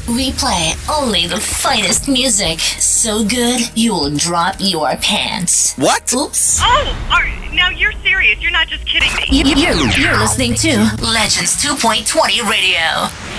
We play only the finest music. So good, you will drop your pants. What? Oops. Oh, now you're serious. You're not just kidding me. You're listening to Legends 2.20 Radio.